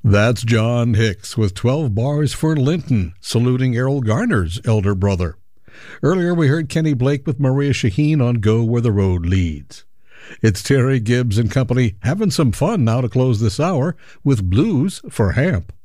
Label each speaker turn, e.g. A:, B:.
A: That's John Hicks with 12 bars for Linton, saluting Errol Garner's elder brother. Earlier we heard Kenny Blake with Maria Shaheen on Go Where the Road Leads. It's Terry Gibbs and company having some fun now to close this hour with Blues for Hamp.